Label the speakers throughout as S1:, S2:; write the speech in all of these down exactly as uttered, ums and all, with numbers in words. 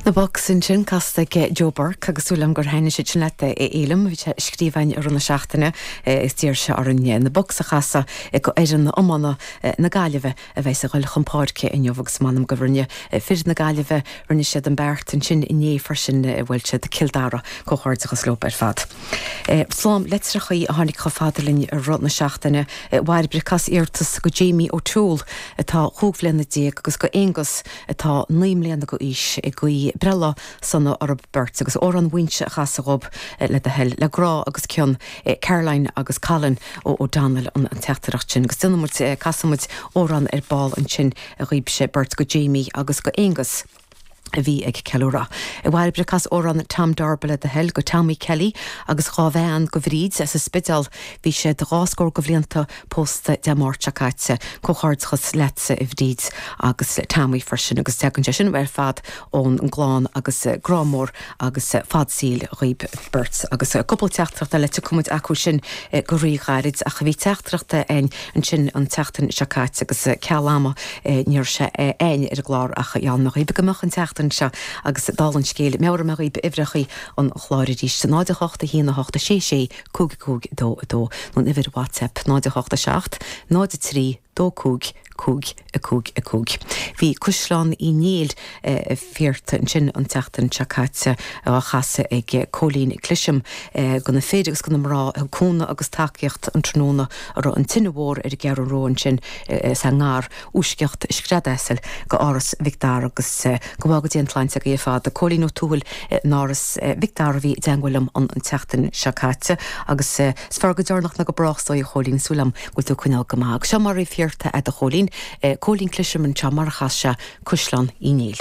S1: Na box sin sin casta ge Joe Burke agus súlam gur haine si lete é élam vi skrifain ar na seachtainna is tíir se arne na box a chasa e go éan na ommanna na galileh a bheits a goil chumpáce in jovagus manam governne fir na galileh rinne sé an bert an sin iné farsin bhfuil se de kildara go háirchas lob ar fad. Slám letrachaí a hánig cho fadalinn ar rot na seachtainna war bricas irtas go Jamie O'Toole atá chuúglenna déag agus go égus atá naimléanana go is i goí brella sanna ar bert agus ó an winse a chasarob le de hell le grá agus cion Caroline agus Colin ó ó Daniel an an teachtarach sin agus dunnamut casamut ó an ar ball an sin a rib sé bert go Jamie agus go égus a bhí ag ceúra. I bhhair bricas ó an Tam Darbala de hell go Tammy Kelly agus chábhéan go bhríd as a spidal bhí sé de ráscór go bhblianta post de mórteacaite chocháirchas letse i bhríd agus Tammy farsin agus tegan sin bhar fad ón an gláán agus grámór agus fadsíl rib bert agus cúpla teachtrachta le cumid acu sin go ríghairid a bhí teachtrachta ein an sin an teachtain seacaite agus cealama níor se ein ar glár a chean nach ibe gomach an teachtain se agus dálan scéile meabhar mar ibe ivrechaí an chláirí san náide hochta hína hochta sé sé cúg cúg dó dó nó ifir WhatsApp náide hochta seacht náide trí dó cúg cúg a cúg a cúg. Bhí cúsláán í níl fíorta an sin an teachtain seacaite a chaasa ag cólín clisim gona féidir agus gona mrá cúna agus takeíocht an tróna ar an tinehór ar gear an róin sin sa ngár úsceocht screadaisel go áras Victor agus go bhagad díonlainte go fád a cólín O'Toole náras Victor bhí deanghfuilm an teachtain seacaite agus sfar go dearnach na go brachsá i cholín súlam go tú chuineál go mág. Se mar i fíorta a cholín cólín clisim an chamarchas se cúsláán í níl.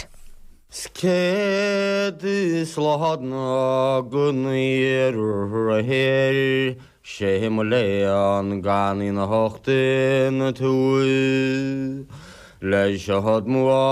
S2: Skedi slahadna gunir rahir Shehem lean gani na hochtin tu Le shahad mua